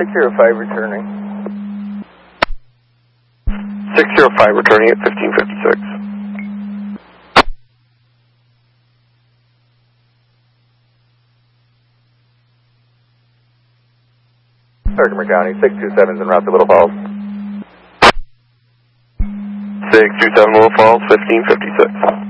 605 returning. 605 returning at 1556. Herkimer County, 627's en route to Little Falls. 627 Little Falls, 1556.